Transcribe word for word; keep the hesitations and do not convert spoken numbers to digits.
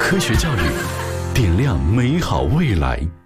科学教育，点亮美好未来。